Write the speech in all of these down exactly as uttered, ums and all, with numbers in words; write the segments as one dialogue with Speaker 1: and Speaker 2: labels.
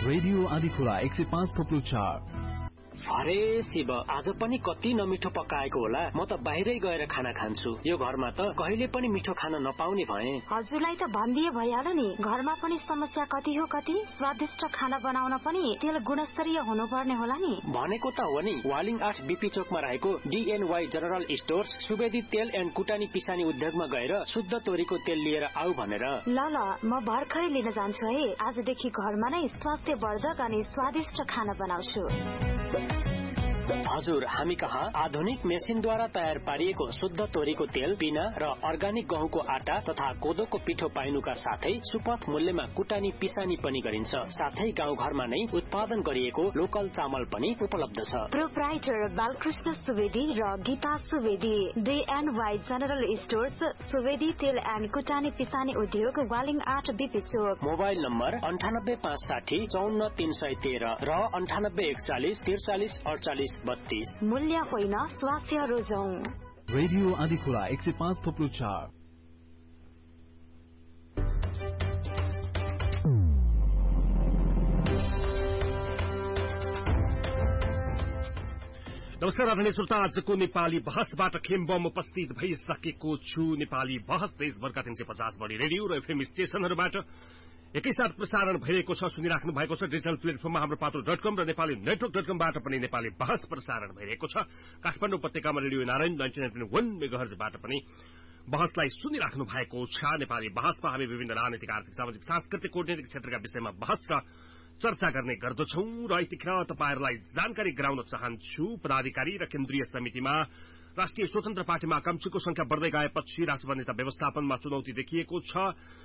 Speaker 1: Radio Adhikhola एक सय पाँच थोप्लो चार।
Speaker 2: अरे शिव, आज पनि कति नमिठो पकाएको होला। म त बाहिरै गएर खाना खान्छु। यो घरमा त कहिले पनि मिठो खान नपाउने भए।
Speaker 3: हजुरलाई त भनिदिए भइहाल्यो नि। घरमा पनि समस्या कति हो कति। स्वादिष्ट खाना बनाउन पनि तेल गुणस्तरीय हुनुपर्ने होला नि।
Speaker 2: भनेको त हो नि। वालिङ आठ बीपी चोकमा रहेको डीएनवाई जनरल स्टोर्स सुवेदी तेल एन्ड कुटानी पिसानी उद्योगमा गएर शुद्ध तोरीको तेल लिएर आऊ भनेर।
Speaker 3: ल ल, म भर्खरै लिन जान्छु है। आजदेखि घरमा नै स्वास्थ्यवर्धक अनि स्वादिष्ट खाना बनाउँछु।
Speaker 2: हजुर, हामी कहाँ आधुनिक मेसिनद्वारा तयार पारिएको शुद्ध तोरीको तेल, पिना र अर्गानिक गहुँको आटा तथा कोदोको पिठो पाइनुका साथै सुपथ मूल्यमा कुटानी पिसानी पनि गरिन्छ। साथै गाउँ घरमा नै उत्पादन गरिएको लोकल चामल पनि उपलब्ध छ।
Speaker 3: प्रोप्राइटर बालकृष्ण सुवेदी र गीता सुवेदी, डीएनवाई जनरल स्टोर्स, सुवेदी तेल एन्ड कुटानी पिसानी उद्योग, वालिङ आठ बीपी चोक।
Speaker 2: मोबाइल नम्बर अन्ठानब्बे पाँच साठी चौन्न तीन सय तेह्र र अन्ठानब्बे एकचालिस त्रिचालिस अडचालिस बत्तीस।
Speaker 3: मूल्य होइन, स्वास्थ्य रोजौं।
Speaker 1: रेडियो आदिखोला एक सय पाँच थोप्लो चार।
Speaker 4: नमस्कार आदरणीय श्रोता, आजको नेपाली बहसबाट खेम्बम उपस्थित भइसकेको छु। नेपाली बहस देशभरका तीन सय पचास बढी रेडियो र एफएम स्टेशनहरूबाट एकैसाथ प्रसारण भइरहेको छ। सुनिराख्नु भएको छ डिजिटल प्लेटफर्ममा हाम्रो पात्रो डट कम र नेपाली नेटवर्क डट कमबाट पनि नेपाली बहस प्रसारण भइरहेको छ। काठमाडौँ उपत्यकामा radio Narayan ninety nine point वन मेगाहर्जबाट पनि बहसलाई सुनिराख्नु भएको छ। नेपाली बहसमा हामी विभिन्न राजनीतिक, आर्थिक, सामाजिक, सांस्कृतिक, कूटनीतिक क्षेत्रका विषयमा बहस र चर्चा गर्ने गर्दछौं र यतिखेर तपाईहरुलाई जानकारी गराउन चाहन्छु। पदाधिकारी र केन्द्रीय समितिमा राष्ट्रिय स्वतन्त्र पार्टीमा आकांक्षीको संख्या बढ्दै गएपछि राजनीतिक व्यवस्थापनमा चुनौती देखिएको छ।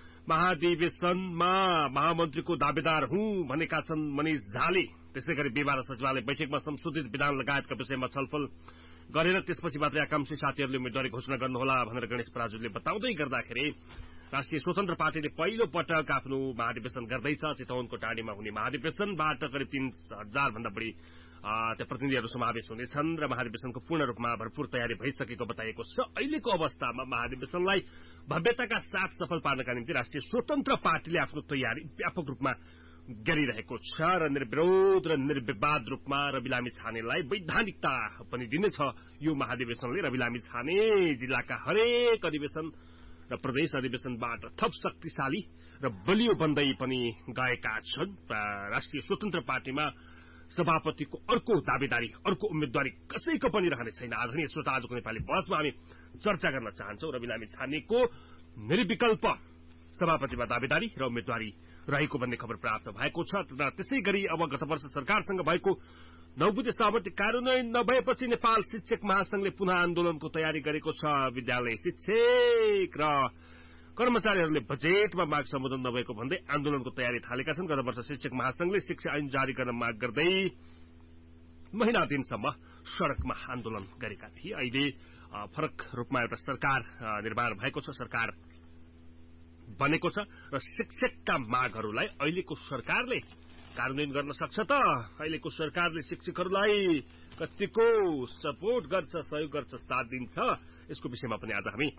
Speaker 4: महाधिवेशनमा महामन्त्रीको दावेदार हुँ भनेका छन् मनिष झाले। त्यसैगरी बिहिबार सचिवालय बैठकमा संशोधित विधान लगायतका विषयमा छलफल गरेर त्यसपछि मात्रै आकांक्षी साथीहरूले उम्मेदवारी घोषणा गर्नुहोला भनेर गणेश पराजुलीले बताउँदै गर्दाखेरि राष्ट्रिय स्वतन्त्र पार्टीले पहिलो पटक आफ्नो महाधिवेशन गर्दैछ। चितवनको टाढीमा हुने महाधिवेशनबाट करिब तीन हजार भन्दा बढी त्यहाँ प्रतिनिधिहरू समावेश हुनेछन् र महाधिवेशनको पूर्ण रूपमा भरपूर तयारी भइसकेको बताइएको छ। अहिलेको अवस्थामा महाधिवेशनलाई भव्यताका साथ सफल पार्नका निम्ति राष्ट्रिय स्वतन्त्र पार्टीले आफ्नो तयारी व्यापक रूपमा गरिरहेको छ र निर्विरोध र निर्विवाद रूपमा रवि लामी छानेलाई वैधानिकता पनि दिनेछ। यो महाधिवेशनले रवि लामी छाने जिल्लाका हरेक अधिवेशन र प्रदेश अधिवेशनबाट थप शक्तिशाली र बलियो बन्दै पनि गएका छन्। राष्ट्रिय स्वतन्त्र पार्टीमा सभापतिको अर्को दावेदारी, अर्को उम्मेदवारी कसैको पनि रहने छैन। आदरणीय श्रोता, आजको नेपाली बहसमा हामी चर्चा गर्न चाहन्छौं रवि लामी छानेको निर्विकल्प सभापतिमा दावेदारी र उम्मेदवारी रहेको भन्ने खबर प्राप्त भएको छ। त्यसै गरी अब गत वर्ष सरकारसँग भएको नौ बुँदे सहमति कार्यान्वयन नभएपछि नेपाल शिक्षक महासंघले पुनः आन्दोलनको तयारी गरेको छ। विद्यालय शिक्षक र कर्मचारीहरूले बजेटमा माग सम्बोधन नभएको भन्दै आन्दोलनको तयारी थालेका छन्। गत वर्ष शिक्षक महासंघले शिक्षा ऐन जारी गर्न माग गर्दै महिना दिनसम्म सड़कमा आन्दोलन गरेका थिए। अहिले फरक रूपमा एउटा सरकार निर्माण भएको छ, सरकार बनेको छ र शिक्षकका मागहरूलाई अहिलेको सरकारले कार्यान्वयन गर्न सक्छ त? अहिलेको सरकारले शिक्षकहरूलाई कतिको सपोर्ट गर्छ, सहयोग गर्छ, साथ दिन्छ? यसको विषयमा पनि आज हामी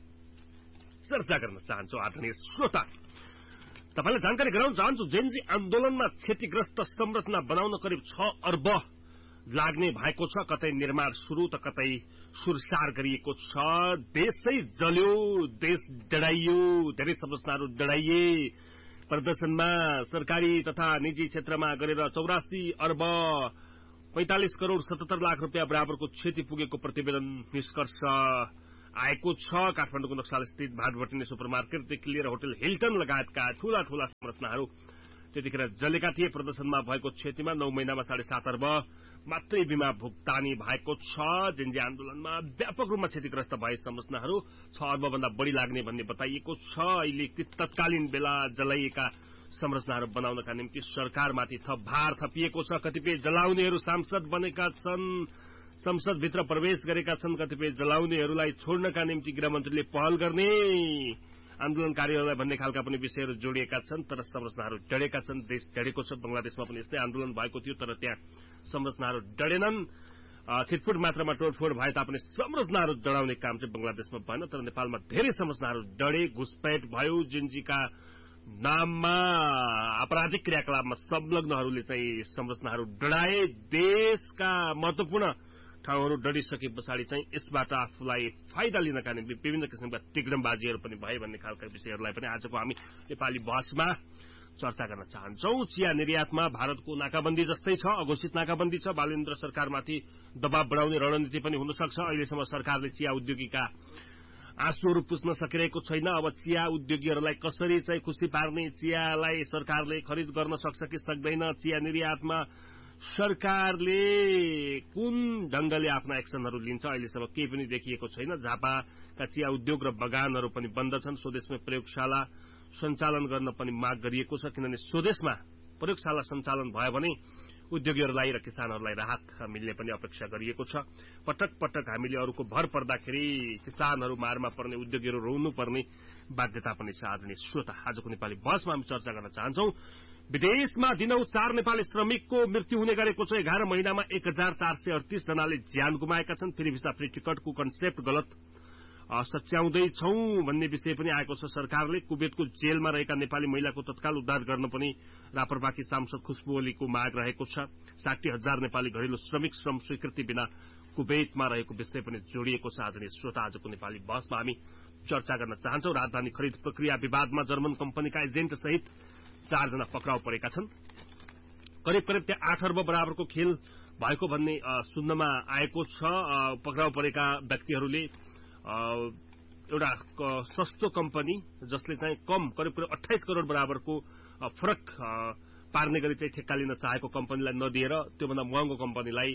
Speaker 4: चर्चा गर्न चाहन्छौं। आदरणीय श्रोता, तपाईलाई जानकारी गराउन चाहन्छु जेनजी आन्दोलनमा क्षतिग्रस्त संरचना बनाउन करिब छ अर्ब लाग्ने भएको छ। कतै निर्माण शुरू त कतै सुरसार गरिएको छ। देशै जल्यो, देश डढाइयो, धेरै संरचनाहरू डढाइए। प्रदर्शनमा सरकारी तथा निजी क्षेत्रमा गरेर चौरासी अर्ब पैंतालिस करोड़ सतहत्तर लाख रुपियाँ बराबरको क्षति पुगेको प्रतिवेदन निष्कर्ष आएको छ। काठमाडौँको नक्साल स्थित भाटभटिनी सुपर मार्केटदेखि लिएर होटल हिल्टन लगायतका ठूला ठूला संरचनाहरू त्यतिखेर जलेका थिए। प्रदर्शनमा भएको क्षतिमा नौ महिनामा साढे सात अर्ब मात्रै बीमा भुक्तानी भएको छ। जेनजी आन्दोलनमा व्यापक रूपमा क्षतिग्रस्त भए संरचनाहरू छ अर्ब भन्दा बढ़ी लाग्ने भन्ने बताइएको छ। अहिले तत्कालीन बेला जलाइएका संरचनाहरू बनाउनका निम्ति सरकारमाथि थप भार थपिएको छ। कतिपय जलाउनेहरू सांसद बनेका छन्, संसदभित्र प्रवेश गरेका छन्। कतिपय जलाउनेहरूलाई छोड्नका निम्ति गृहमन्त्रीले पहल गर्ने, आन्दोलनकारीहरूलाई भन्ने खालका पनि विषयहरू जोडिएका छन्। तर संरचनाहरू डढेका छन्। देश डढेको छ। बंगलादेशमा पनि यस्तै आन्दोलन भएको थियो, तर त्यहाँ संरचनाहरू डढेनन्। छिटफुट मात्रामा तोडफोड भए तापनि संरचनाहरू डढाउने काम चाहिँ बंगलादेशमा भएन। तर नेपालमा धेरै संरचनाहरू डढे, घुसपैठ भयो। जिन्जीका नाममा आपराधिक क्रियाकलापमा संलग्नहरूले चाहिँ संरचनाहरू डढाए। देशका महत्वपूर्ण ठाउँहरू डढिसके पछाडि चाहिँ यसबाट आफूलाई फाइदा लिनका निम्ति विभिन्न किसिमका तिग्रमबाजीहरू पनि भए भन्ने खालका विषयहरूलाई पनि आजको हामी नेपाली बहसमा चर्चा गर्न चाहन्छौं। चिया निर्यातमा भारतको नाकाबन्दी जस्तै छ, अघोषित नाकाबन्दी छ। बालेन्द्र सरकारमाथि दबाव बढाउने रणनीति पनि हुन सक्छ। अहिलेसम्म सरकारले चिया उद्योगीका आँसुहरू पुस्न सकिरहेको छैन। अब चिया उद्योगीहरूलाई कसरी चाहिँ खुशी पार्ने, चियालाई सरकारले खरिद गर्न सक्छ कि सक्दैन, चिया निर्यातमा सरकारले कुन ढंगले आफ्ना एक्सनहरू लिन्छ, अहिलेसम्म केही पनि देखिएको छैन। झापाका चिया उद्योग र बगानहरू पनि बन्द छन्। स्वदेशमा प्रयोगशाला सञ्चालन गर्न पनि माग गरिएको छ, किनभने स्वदेशमा प्रयोगशाला सञ्चालन भयो भने उद्योगीहरूलाई र किसानहरूलाई राहत मिल्ने पनि अपेक्षा गरिएको छ। पटक पटक हामीले अरूको भर पर्दाखेरि किसानहरू मारमा पर्ने, उद्योगीहरू रोउनु पर्ने बाध्यता पनि छ। आदरणीय श्रोता, आजको नेपाली बहसमा हामी चर्चा गर्न चाहन्छौं। विदेशमा दिनौ चार नेपाली श्रमिकको मृत्यु हुने गरेको छ। एघार महिनामा एक हजार चार सय अडतीस जनाले ज्यान गुमाएका छन्। फ्री भिसा फ्री टिकटको कन्सेप्ट गलत सच्याउँदैछौं भन्ने विषय पनि आएको छ। सरकारले कुवेतको जेलमा रहेका नेपाली महिलाको तत्काल उद्धार गर्न पनि रापरपाकी सांसद खुशबु ओलीको माग रहेको छ। साठी हजार नेपाली घरेलु श्रमिक श्रम स्वीकृति बिना कुवेतमा रहेको विषय पनि जोडिएको छ। आदरणीय श्रोता, आजको नेपाली बहसमा हामी चर्चा गर्न चाहन्छौं। राजधानी खरिद प्रक्रिया विवादमा जर्मन कम्पनीका एजेन्ट सहित चारजना पक्राउ परेका छन्। करिब करिब त्यहाँ आठ अर्ब बराबरको खेल भएको भन्ने सुन्नमा आएको छ। पक्राउ परेका व्यक्तिहरूले एउटा सस्तो कम्पनी जसले चाहिँ कम करिब करिब अठाइस करोड़ बराबरको फरक पार्ने गरी चाहिँ ठेक्का लिन चाहेको कम्पनीलाई नदिएर त्योभन्दा महँगो कम्पनीलाई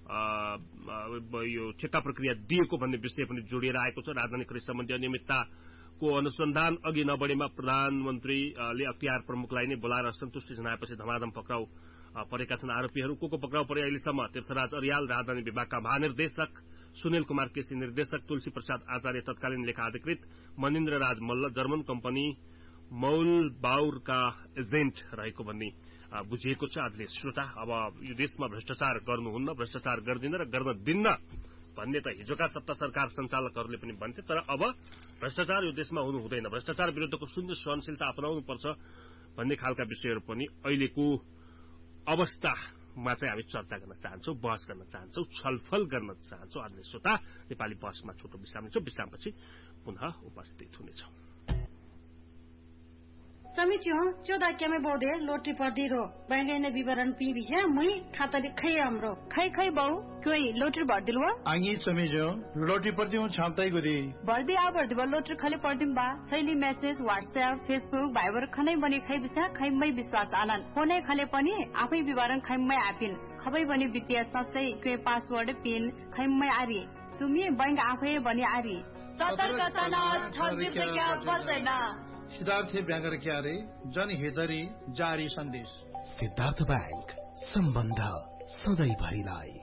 Speaker 4: यो ठेक्का प्रक्रिया दिएको भन्ने विषय पनि जोडिएर आएको छ। राजधानी खरिद सम्बन्धी अनियमितताको अनुसन्धान अघि नबढेमा प्रधानमन्त्रीले अख्तियार प्रमुखलाई नै बोलाएर सन्तुष्टि जनाएपछि धमाधम पक्राउ परेका छन् आरोपीहरू। को को पक्राउ परे अहिलेसम्म? तीर्थराज अरियाल राजधानी विभागका महानिर्देशक, सुनिल कुमार केसी निर्देशक, तुलसी प्रसाद आचार्य तत्कालीन लेखा अधिकृत, मनिन्द्र राज मल्ल जर्मन कम्पनी मौल बाउरका एजेन्ट रहेको भन्ने बुझिएको छ। आदरणीय श्रोता, अब यो देशमा भ्रष्टाचार गर्नुहुन्न, भ्रष्टाचार गर्दिन र गर्न दिन्न भन्ने त हिजोका सत्ता सरकार सञ्चालकहरूले पनि भन्थे, तर अब भ्रष्टाचार यो देशमा हुनु हुँदैन, भ्रष्टाचार विरुद्धको शून्य सहनशीलता अपनाउनुपर्छ भन्ने खालका विषयहरू पनि अहिलेको अवस्थामा चाहिँ हामी चर्चा गर्न चाहन्छौं, बहस गर्न चाहन्छौं, छलफल गर्न चाहन्छौं। आदरणीय श्रोता, नेपाली बहसमा छोटो विश्राम लिन्छौं। विश्रामपछि पुनः उपस्थित हुनेछौं।
Speaker 5: समिति हो चौदह के में बोधे लोटी पर्दी रो बैंगे ने विवरण पी भी है मुई खाता दिखाई हमरो
Speaker 6: खै खै बहु कोई लोटर भर दिलवा
Speaker 7: आंगी समिजो लोटी पर्दी हूं छापताई गुदी
Speaker 6: भर्दी आ भर्दी बा लोटर खाली पर्दी बा शैली मैसेज व्हाट्सएप फेसबुक भाइबर खनै बनी खै बिसा खै मै विश्वास आनन फोनै खाले पनि आफै विवरण खै मै आपिन खबै बनी वित्तीय संस्थै के पासवर्ड पिन खै मै आरी सुमी बैंक आफै बनी आरी
Speaker 5: सतर्कता न ठगी से क्या पर्दैन।
Speaker 7: सिद्धार्थ ब्याङ्गर क्यारे जनहितरी जारी सन्देश।
Speaker 1: सिद्धार्थ बैंक, सम्बन्ध सधैँभरिलाई।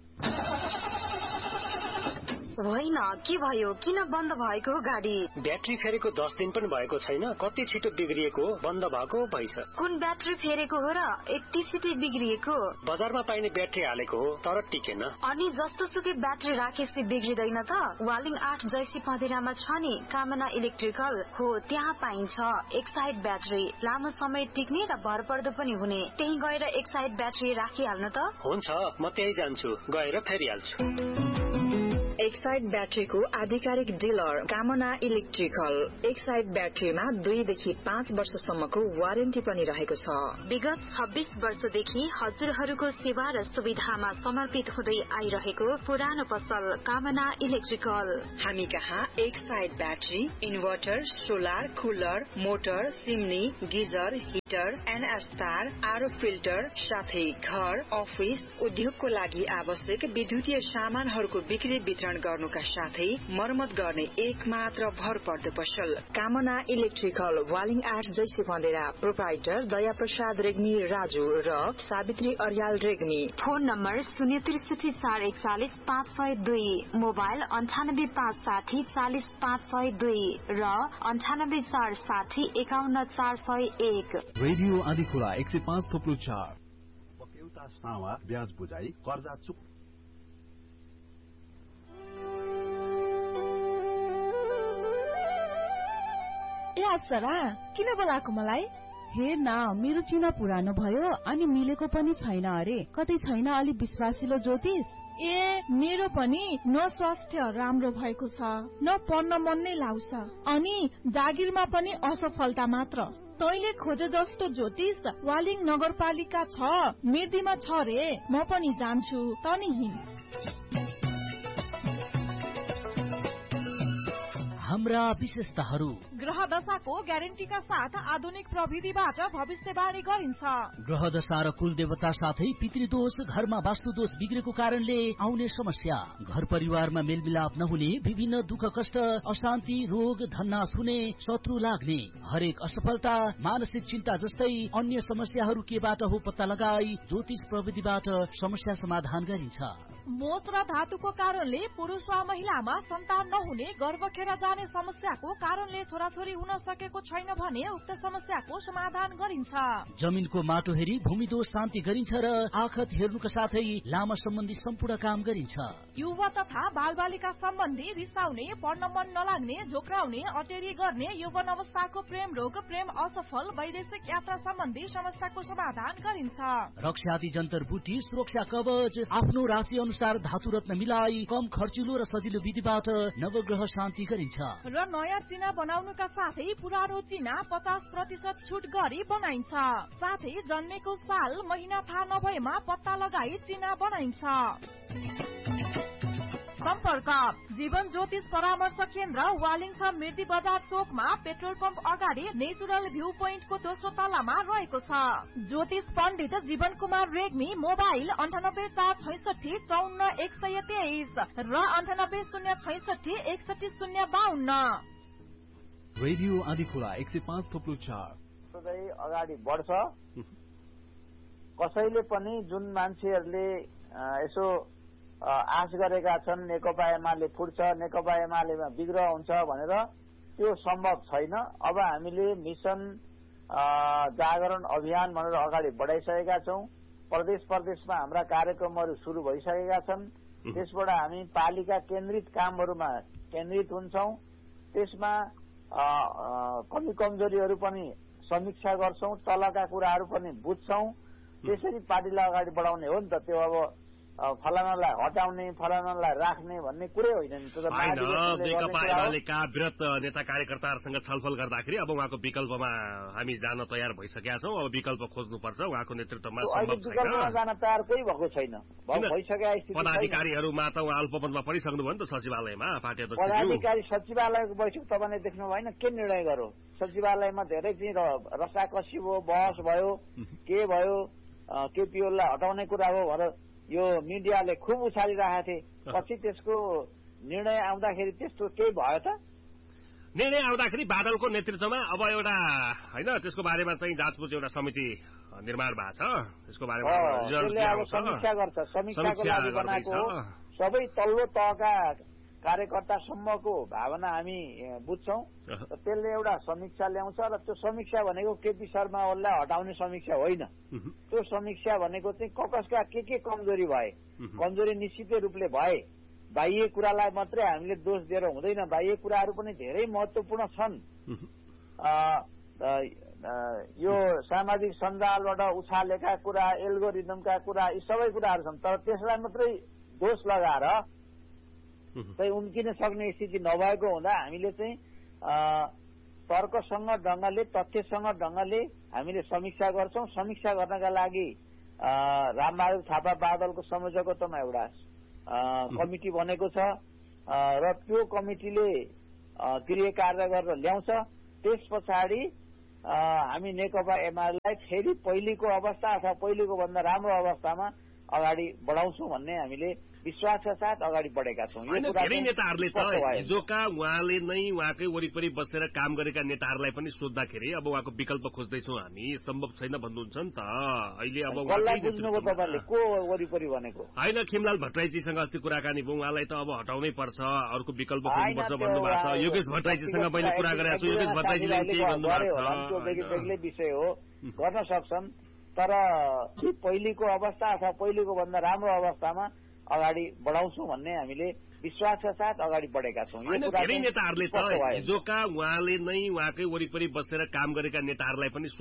Speaker 3: होइन, के भयो? किन बन्द भएको गाडी?
Speaker 2: ब्याट्री फेरेको दस दिन पनि भएको छैन, कति छिटो बिग्रिएको बन्द भएको भइछ।
Speaker 3: कुन ब्याट्री फेरेको हो र यति छिटो बिग्रिएको?
Speaker 2: बजारमा पाइने ब्याट्री हालेको हो तर टिकेन।
Speaker 3: अनि जस्तो सुकै ब्याट्री राखेपछि बिग्रिदैन त? वालिङ आठ जैसी पँधेरामा छ नि कामना इलेक्ट्रिकल हो, त्यहाँ पाइन्छ एक साइड ब्याट्री, लामो समय टिक्ने र भरपर्दो पनि हुने। त्यही गएर एक साइड ब्याट्री राखिहाल्नु त।
Speaker 2: हुन्छ, म त्यही जान्छु, गएर फेरिहाल्छु।
Speaker 8: एक साइड ब्याट्रीको आधिकारिक डिलर कामना इलेक्ट्रिकल। एक साइड ब्याट्रीमा दुईदेखि पाँच वर्षसम्मको वारेन्टी पनि रहेको छ।
Speaker 3: विगत छब्बीस वर्षदेखि हजुरहरूको सेवा र सुविधामा समर्पित हुँदै आइरहेको पुरानो पसल कामना इलेक्ट्रिकल।
Speaker 8: हामी कहाँ एक side battery, inverter, solar, cooler, motor, सिमनी, geyser, heater, NS तार, आरो फिल्टर साथै घर, अफिस, उद्योगको लागि आवश्यक विद्युतीय सामानहरूको बिक्री वितरण गर्नुका साथै मर्मत गर्ने एक मात्र भर पर्दो पसल कामना इलेक्ट्रिकल। वालिङ आठ जैसी बन्देरा। प्रोप्राइटर दया प्रसाद रेग्मी राजू र सावित्री अर्याल रेग्मी।
Speaker 3: फोन नम्बर शून्य त्रिसठी चार एकचालिस पाँच सय दुई, मोबाइल अन्ठानब्बे पाँच साठी चालिस पाँच सय दुई र अन्ठानब्बे चार साठी एकाउन्न चार सय एक।
Speaker 1: रेडियो आदिखुला एक सय पाँच थोप्लो चार। एउटा सावा ब्याज बुझाइ कर्जा चुक।
Speaker 6: ए असरा किन बोलाएको मलाई?
Speaker 9: हेर न मेरो चिना पुरानो भयो अनि मिलेको पनि छैन अरे कतै छैन अलि विश्वासिलो ज्योतिष
Speaker 10: ए मेरो पनि न स्वास्थ्य राम्रो भएको छ न पढ्न मन नै लाग्छ अनि जागिरमा पनि असफलता मात्र तैले खोजे जस्तो ज्योतिष वालिङ नगरपालिका छ मेर्दीमा छ रे म पनि जान्छु तनी हिँड
Speaker 11: हाम्रा विशेषताहरू
Speaker 10: ग्रह दशाको ग्यारेन्टीका साथ आधुनिक प्रविधिबाट भविष्यवाणी गरिन्छ
Speaker 11: ग्रह दशा र कुल देवता साथै पितृदोष घरमा वास्तुदोष बिग्रेको कारणले आउने समस्या घर परिवारमा मेलमिलाप नहुने विभिन्न दुःख कष्ट अशान्ति रोग धन्नास हुने शत्रु लाग्ने हरेक असफलता मानसिक चिन्ता जस्तै अन्य समस्याहरू केबाट हो पत्ता लगाई ज्योतिष प्रविधिबाट समस्या समाधान गरिन्छ
Speaker 10: मोच र धातुको कारणले पुरुष वा महिलामा सन्तान नहुने गर्भ खेर जाने समस्याको कारणले छोराछोरी हुन सकेको छैन भने उक्त समस्याको समाधान गरिन्छ
Speaker 11: जमिनको माटो हेरी भूमिदोष शान्ति गरिन्छ र आखत हेर्नुका साथै लामा सम्बन्धी सम्पूर्ण काम गरिन्छ
Speaker 10: युवा तथा बालबालिका सम्बन्धी रिसाउने पढ्न मन नलाग्ने झोक्राउने अटेरी गर्ने यौवन अवस्थाको प्रेम रोग प्रेम असफल वैदेशिक यात्रा सम्बन्धी समस्याको समाधान गरिन्छ
Speaker 11: रक्षादि जन्तर बुटी सुरक्षा कवच आफ्नो राशि अनुसार धातु रत्न मिलाई कम खर्चिलो र सजिलो विधिबाट नवग्रह शान्ति गरिन्छ
Speaker 10: र नयाँ चिना बनाउनुका साथै पुरानो चिना पचास प्रतिशत छुट गरी बनाइन्छ साथै जन्मेको साल महिना थाहा नभएमा पत्ता लगाई चिना बनाइन्छ सम्पर्क जीवन ज्योतिष परामर्श केन्द्र वालिङ छ मिर्दी बजार चोकमा पेट्रोल पम्प अगाडि नेचुरल भ्यू पोइन्टको दोस्रो तलामा रहेको छ ज्योतिष पण्डित जीवन कुमार रेग्मी मोबाइल अन्ठानब्बे चार छैसठी चौन्न एक सय तेइस र अन्ठानब्बे शून्य छैसठी एकसठी शून्य बाहन्न
Speaker 1: रेडियो आदिखोला एक सय पाँच थोप्लो चार
Speaker 12: अगाडि बढ्छ कसैले पनि जुन मान्छेहरूले यसो आश गरेका छन् नेकपा एमाले फुट्छ नेकपा एमालेमा विग्रह हुन्छ भनेर त्यो सम्भव छैन अब हामीले मिशन जागरण अभियान भनेर अगाडि बढाइसकेका छौं प्रदेश प्रदेशमा हाम्रा कार्यक्रमहरू सुरु भइसकेका छन् त्यसबाट हामी पालिका केन्द्रित कामहरूमा केन्द्रित हुन्छौं त्यसमा कमी कमजोरीहरू पनि समीक्षा गर्छौं तलका कुराहरू पनि बुझ्छौं त्यसरी पार्टीलाई अगाडि बढाउने हो नि त त्यो अब फलानालाई हटाउने फलानालाई राख्ने भन्ने कुरै होइन नि त
Speaker 4: नेकपा एमालेका वृहत नेता कार्यकर्ताहरूसँग छलफल गर्दाखेरि अब उहाँको विकल्पमा हामी जान तयार भइसकेका छौं अब विकल्प खोज्नुपर्छ उहाँको नेतृत्वमा सम्भव छैन
Speaker 12: विकल्पमा जान तयार कोही भएको छैन भइसकेका स्थिति
Speaker 4: पदाधिकारीहरूमा त उहाँ अल्पमतमा परिसक्नु भयो नि त सचिवालयमा पार्टी अध्यक्ष
Speaker 12: पदाधिकारी सचिवालयको बैठक तपाईँले देख्नु भएन के निर्णय गर्यो सचिवालयमा धेरै चाहिँ रसाकसी भयो बहस भयो के भयो केपीओलाई हटाउने कुरा हो भनेर यो मिडियाले खुब उछालिरहेका थिए पछि त्यसको निर्णय आउँदाखेरि त्यस्तो केही भयो त
Speaker 4: निर्णय आउँदाखेरि बादलको नेतृत्वमा अब एउटा होइन त्यसको बारेमा चाहिँ जाँचबुझ एउटा समिति निर्माण भएको छ त्यसको बारेमा
Speaker 12: समीक्षा गर्छ समीक्षाको लागि बनाएको हो सबै तल्लो तहका कार्यकर्तासम्मको भावना हामी बुझ्छौं त्यसले एउटा समीक्षा ल्याउँछ र त्यो समीक्षा भनेको केपी शर्मा ओलीलाई हटाउने समीक्षा होइन त्यो समीक्षा भनेको चाहिँ कसका के के कमजोरी भए कमजोरी निश्चित रूपले भए बाह्य कुरालाई मात्रै हामीले दोष दिएर हुँदैन बाह्य कुराहरू पनि धेरै महत्वपूर्ण छन् यो सामाजिक सञ्जालबाट उछालेका कुरा एल्गोरिदमका कुरा यी सबै कुराहरू छन् तर त्यसलाई मात्रै दोष लगाएर चाहिँ उम्किन सक्ने स्थिति नभएको हुँदा हामीले चाहिँ तर्कसँग ढंगले तथ्यसँग ढंगले हामीले समीक्षा गर्छौं समीक्षा गर्नका लागि रामबहादुर थापा बादलको संयोजकत्वमा एउटा कमिटी बनेको छ र त्यो कमिटीले गृह कार्य गरेर ल्याउँछ त्यस पछाडि हामी नेकपा एमालेलाई फेरि पहिलेको अवस्था अथवा पहिलेको भन्दा राम्रो अवस्थामा अगाडि बढाउँछौं भन्ने हामीले विश्वासका साथ अगाडि बढेका छौं यो
Speaker 4: धेरै नेताहरूले त हिजोका उहाँले नै उहाँकै वरिपरि बसेर काम गरेका नेताहरूलाई पनि सोद्धाखेरि अब उहाँको विकल्प खोज्दैछौं हामी सम्भव छैन भन्नुहुन्छ नि त अहिले अब
Speaker 12: बुझ्नुभयो तपाईँले को वरिपरि भनेको
Speaker 4: होइन खिमलाल भट्टराईजीसँग अस्ति कुराकानी भयो उहाँलाई त अब हटाउनै पर्छ अर्को विकल्प खोज्नुपर्छ भन्नुभएको छ योगेश भट्टराईजीसँग मैले कुरा गरेको छु योगेश भट्टराईजीले केही भन्नुभएको छ
Speaker 12: बेग्लै विषय हो गर्न सक्छन् तर पहिलेको अवस्था अथवा पहिलेको भन्दा राम्रो अवस्थामा अगाडि बढाउँछौं भन्ने हामीले विश्वासका साथ अगाडि बढेका छौं
Speaker 4: यो धेरै नेताहरूले त हिजोका उहाँले नै उहाँकै वरिपरि बसेर काम गरेका नेताहरूलाई पनि